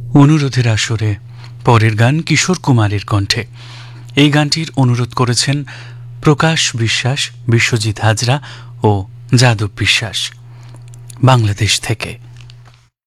অনুরোধের আসরে পরের গান কিশোর কুমারের কণ্ঠে। এই গানটির অনুরোধ করেছেন প্রকাশ বিশ্বাস, বিশ্বজিৎ হাজরা ও যাদব বিশ্বাস, বাংলাদেশ থেকে।